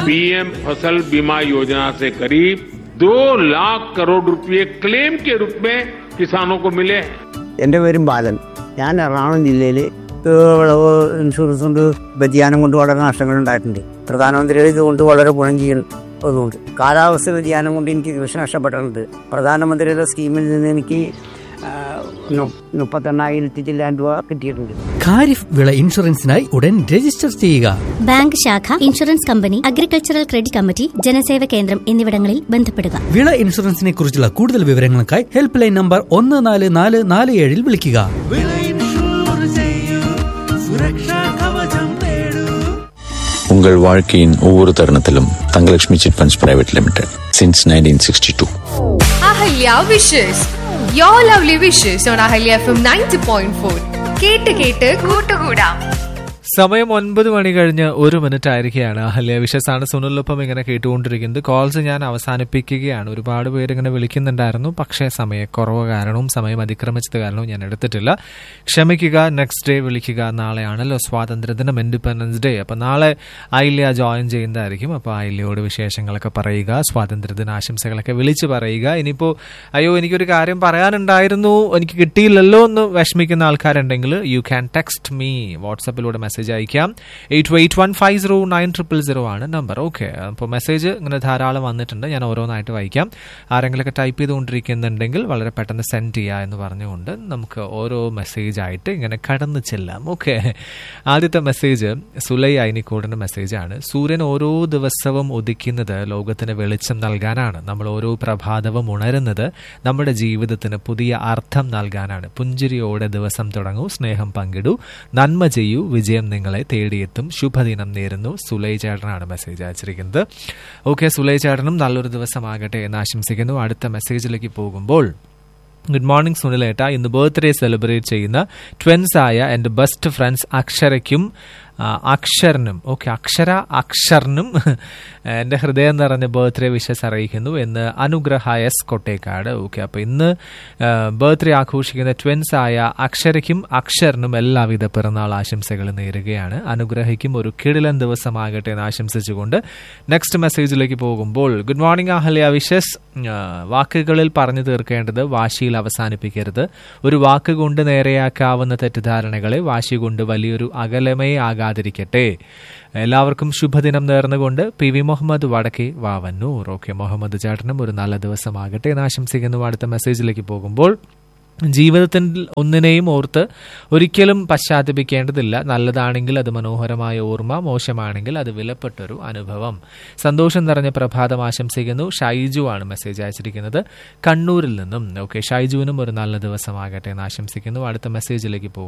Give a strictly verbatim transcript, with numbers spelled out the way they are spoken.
PM फसल बीमा योजना से करीब दो लाख करोड़ रुपए क्लेम के रूप में किसानों को मिले हैं. എൻ്റെ പേരും ബാലൻ. ഞാൻ എറണാകുളം ജില്ലയിൽ വിളവ് ഇൻഷുറൻസ് കൊണ്ട് വ്യതിയാനം കൊണ്ട് വളരെ നഷ്ടങ്ങൾ ഉണ്ടായിട്ടുണ്ട്. പ്രധാനമന്ത്രിയുടെ ഇതുകൊണ്ട് വളരെ ഗുണം ചെയ്യുന്നതുകൊണ്ട് കാലാവസ്ഥ വ്യതിയാനം കൊണ്ട് എനിക്ക് കൃഷി നഷ്ടപ്പെട്ടിട്ടുണ്ട്. പ്രധാനമന്ത്രിയുടെ സ്കീമിൽ നിന്ന് എനിക്ക് മുപ്പത്തെണ്ണായിരത്തി ചില്ലാൻ രൂപ കിട്ടിയിട്ടുണ്ട്. ഖാരിഫ് വിള ഇൻഷുറൻസിനായി ഉടൻ രജിസ്റ്റർ ചെയ്യുക. ബാങ്ക് ശാഖ, insurance company, agricultural credit committee, ജനസേവ കേന്ദ്രം എന്നിവിടങ്ങളിൽ ബന്ധപ്പെടുക. വിള ഇൻഷുറൻസിനെ കുറിച്ചുള്ള കൂടുതൽ വിവരങ്ങൾക്കായി ഹെൽപ്പ് ലൈൻ നമ്പർ ഒന്ന് നാല് നാല് നാല് ഏഴിൽ വിളിക്കുക. உங்கள் வாழ்க்கையின் ஒவ்வொரு தருணத்திலும் Thangalakshmi chit funds private limited since nineteen sixty-two. Ahalya wishes your lovely wishes on Ahalya F M ninety point four. കേട്ട് കേട്ട് കൂട്ടുകൂടാം. സമയം ഒൻപത് മണി കഴിഞ്ഞ് ഒരു മിനിറ്റ് ആയിരിക്കുകയാണ്. അഹല്യ വിഷസാണ് സുനിലൊപ്പം ഇങ്ങനെ കേട്ടുകൊണ്ടിരിക്കുന്നത്. കോൾസ് ഞാൻ അവസാനിപ്പിക്കുകയാണ്. ഒരുപാട് പേര് ഇങ്ങനെ വിളിക്കുന്നുണ്ടായിരുന്നു, പക്ഷേ സമയക്കുറവ് കാരണവും സമയം അതിക്രമിച്ചത് കാരണവും ഞാൻ എടുത്തിട്ടില്ല. ക്ഷമിക്കുക. നെക്സ്റ്റ് ഡേ വിളിക്കുക. നാളെയാണല്ലോ സ്വാതന്ത്ര്യദിനം, ഇൻഡിപെൻഡൻസ് ഡേ. അപ്പം നാളെ അഹല്യ ജോയിൻ ചെയ്യുന്നതായിരിക്കും. അപ്പോൾ അഹല്യയോട് വിശേഷങ്ങളൊക്കെ പറയുക, സ്വാതന്ത്ര്യദിന ആശംസകളൊക്കെ വിളിച്ച് പറയുക. ഇനിയിപ്പോൾ അയ്യോ എനിക്കൊരു കാര്യം പറയാനുണ്ടായിരുന്നു, എനിക്ക് കിട്ടിയില്ലല്ലോ എന്ന് വിഷമിക്കുന്ന ആൾക്കാരുണ്ടെങ്കിൽ you can text me. വാട്സാപ്പിലൂടെ message അയക്കാം. Eight eight one five zero nine triple zero ആണ് നമ്പർ. ഓക്കെ, അപ്പോൾ മെസ്സേജ് ഇങ്ങനെ ധാരാളം വന്നിട്ടുണ്ട്. ഞാൻ ഓരോന്നായിട്ട് വായിക്കാം. ആരെങ്കിലുമൊക്കെ ടൈപ്പ് ചെയ്തുകൊണ്ടിരിക്കുന്നുണ്ടെങ്കിൽ വളരെ പെട്ടെന്ന് സെൻഡ് ചെയ്യുക എന്ന് പറഞ്ഞുകൊണ്ട് നമുക്ക് ഓരോ മെസ്സേജായിട്ട് ഇങ്ങനെ കടന്നു ചെല്ലാം. ഓക്കെ, ആദ്യത്തെ മെസ്സേജ് സുലൈ അയിനിക്കോടിൻ്റെ മെസ്സേജാണ്. സൂര്യൻ ഓരോ ദിവസവും ഉദിക്കുന്നത് ലോകത്തിന് വെളിച്ചം നൽകാനാണ്. നമ്മൾ ഓരോ പ്രഭാതവും ഉണരുന്നത് നമ്മുടെ ജീവിതത്തിന് പുതിയ അർത്ഥം നൽകാനാണ്. പുഞ്ചിരിയോടെ ദിവസം തുടങ്ങൂ, സ്നേഹം പങ്കിടൂ, നന്മ ചെയ്യൂ, വിജയം നിങ്ങളെ തേടിയെത്തും. ശുഭദിനം നേരുന്നു. സുലൈ ചേട്ടനാണ് മെസ്സേജ് അയച്ചിരിക്കുന്നത്. ഓക്കെ, സുലൈ ചേട്ടനും നല്ലൊരു ദിവസമാകട്ടെ എന്ന് ആശംസിക്കുന്നു. അടുത്ത മെസ്സേജിലേക്ക് പോകുമ്പോൾ, ഗുഡ് മോർണിംഗ് സുനിലേട്ട. ഇന്ന് ബർത്ത്ഡേ സെലിബ്രേറ്റ് ചെയ്യുന്ന ട്വിൻസായ എൻ്റെ ബെസ്റ്റ് ഫ്രണ്ട്സ് അക്ഷരയ്ക്കും അക്ഷറിനും ഓക്കെ അക്ഷര അക്ഷറിനും എൻ്റെ ഹൃദയം നിറഞ്ഞ ബർത്ത്ഡേ വിഷസ് അറിയിക്കുന്നു എന്ന് അനുഗ്രഹ എസ് കൊട്ടേക്കാട്. ഓക്കെ, അപ്പോൾ ഇന്ന് ബർത്ത്ഡേ ആഘോഷിക്കുന്ന ട്വിൻസായ അക്ഷരയ്ക്കും അക്ഷറിനും എല്ലാവിധ പിറന്നാൾ ആശംസകൾ നേരുകയാണ്. അനുഗ്രഹിക്കും ഒരു കിടിലൻ ദിവസമാകട്ടെ എന്ന് ആശംസിച്ചുകൊണ്ട് നെക്സ്റ്റ് മെസ്സേജിലേക്ക് പോകുമ്പോൾ, ഗുഡ് മോർണിംഗ് അഹല്യ വിഷസ്. വാക്കുകളിൽ പറഞ്ഞു തീർക്കേണ്ടത് വാശിയിൽ അവസാനിപ്പിക്കരുത്. ഒരു വാക്കുകൊണ്ട് നേരെയാക്കാവുന്ന തെറ്റിദ്ധാരണകളെ വാശി കൊണ്ട് വലിയൊരു അകലമേ ആകാതിരിക്കട്ടെ. എല്ലാവർക്കും ശുഭദിനം നേർന്നുകൊണ്ട് പി വി മുഹമ്മദ് വടക്കേ വാവന്നൂർ. ഓക്കെ, മുഹമ്മദ് ചേട്ടനും ഒരു നല്ല ദിവസമാകട്ടെ എന്ന് ആശംസിക്കുന്നു. അടുത്ത മെസ്സേജിലേക്ക് പോകുമ്പോൾ, ജീവിതത്തിൽ ഒന്നിനെയും ഓർത്ത് ഒരിക്കലും പശ്ചാത്തപിക്കേണ്ടതില്ല. നല്ലതാണെങ്കിൽ അത് മനോഹരമായ ഓർമ്മ, മോശമാണെങ്കിൽ അത് വിലപ്പെട്ടൊരു അനുഭവം. സന്തോഷം നിറഞ്ഞ പ്രഭാതം ആശംസിക്കുന്നു. ഷൈജു ആണ് മെസ്സേജ് അയച്ചിരിക്കുന്നത് കണ്ണൂരിൽ നിന്നും. ഓക്കെ, ഷൈജുവിനും ഒരു നല്ല ദിവസമാകട്ടെ എന്ന് ആശംസിക്കുന്നു. അടുത്ത മെസ്സേജിലേക്ക് പോകും.